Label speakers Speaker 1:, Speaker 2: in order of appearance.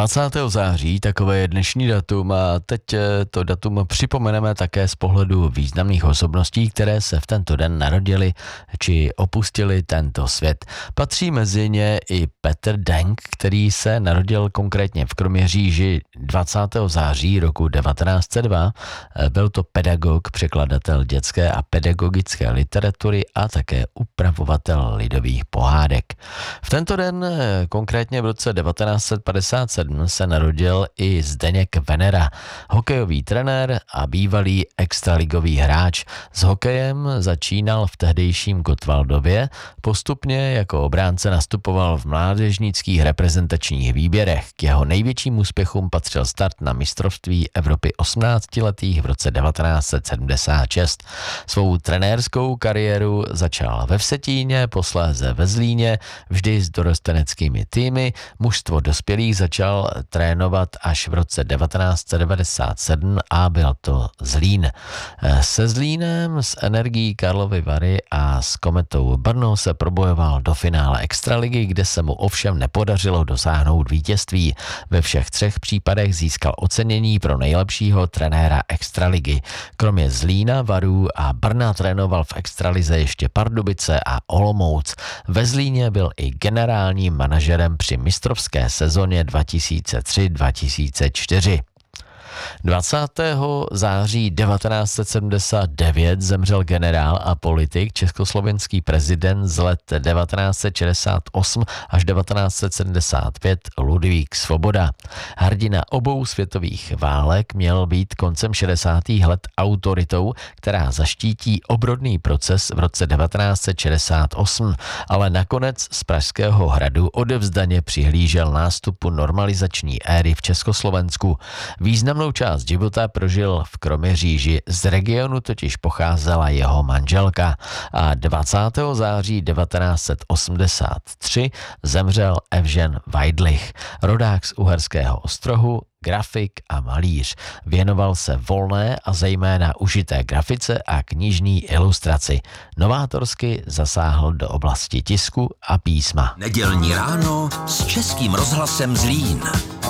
Speaker 1: 20. září, takové je dnešní datum a teď to datum připomeneme také z pohledu významných osobností, které se v tento den narodili či opustili tento svět. Patří mezi ně i Petr Denk, který se narodil konkrétně v Kroměříži 20. září roku 1902. Byl to pedagog, překladatel dětské a pedagogické literatury a také upravovatel lidových pohádek. V tento den, konkrétně v roce 1957, se narodil i Zdeněk Venera, hokejový trenér a bývalý extraligový hráč. S hokejem začínal v tehdejším Gottwaldově, postupně jako obránce nastupoval v mládežnických reprezentačních výběrech. K jeho největším úspěchům patřil start na mistrovství Evropy 18letých v roce 1976. Svou trenérskou kariéru začal ve Vsetíně, posléze ve Zlíně, vždy s dorosteneckými týmy. Mužstvo dospělých začal trénovat až v roce 1997 a byl to Zlín. Se Zlínem, s Energií Karlovy Vary a s Kometou Brno se probojoval do finále extraligy, kde se mu ovšem nepodařilo dosáhnout vítězství. Ve všech třech případech získal ocenění pro nejlepšího trenéra extraligy. Kromě Zlína, Varů a Brna trénoval v extralize ještě Pardubice a Olomouc. Ve Zlíně byl i generálním manažerem při mistrovské sezóně 2003-2004. 20. září 1979 zemřel generál a politik, československý prezident z let 1968 až 1975 Ludvík Svoboda. Hrdina obou světových válek měl být koncem 60. let autoritou, která zaštítí obrodný proces v roce 1968, ale nakonec z Pražského hradu odevzdaně přihlížel nástupu normalizační éry v Československu. Významnou část života prožil v Kroměříži, z regionu totiž pocházela jeho manželka a 20. září 1983 zemřel Evžen Vajdlich, rodák z Uherského Ostrohu, grafik a malíř. Věnoval se volné a zejména užité grafice a knižní ilustraci. Novátorsky zasáhl do oblasti tisku a písma.
Speaker 2: Nedělní ráno s Českým rozhlasem Zlín.